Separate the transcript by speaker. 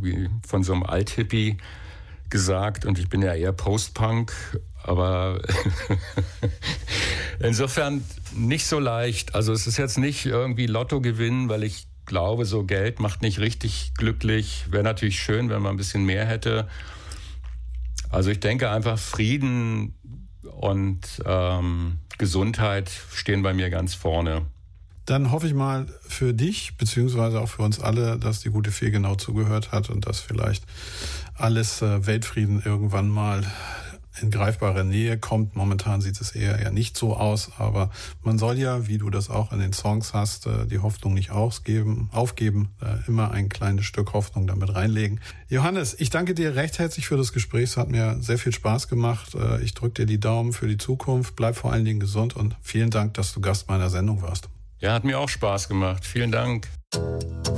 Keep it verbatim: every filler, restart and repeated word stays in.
Speaker 1: wie von so einem Alt-Hippie gesagt und ich bin ja eher Post-Punk, aber insofern nicht so leicht. Also es ist jetzt nicht irgendwie Lotto gewinnen, weil ich glaube, so Geld macht nicht richtig glücklich. Wäre natürlich schön, wenn man ein bisschen mehr hätte. Also ich denke einfach, Frieden und ähm, Gesundheit stehen bei mir ganz vorne.
Speaker 2: Dann hoffe ich mal für dich, beziehungsweise auch für uns alle, dass die gute Fee genau zugehört hat und dass vielleicht alles äh, Weltfrieden irgendwann mal in greifbare Nähe kommt. Momentan sieht es eher ja nicht so aus, aber man soll ja, wie du das auch in den Songs hast, die Hoffnung nicht ausgeben, aufgeben, immer ein kleines Stück Hoffnung damit reinlegen. Johannes, ich danke dir recht herzlich für das Gespräch. Es hat mir sehr viel Spaß gemacht. Ich drücke dir die Daumen für die Zukunft. Bleib vor allen Dingen gesund und vielen Dank, dass du Gast meiner Sendung warst.
Speaker 1: Ja, hat mir auch Spaß gemacht. Vielen Dank.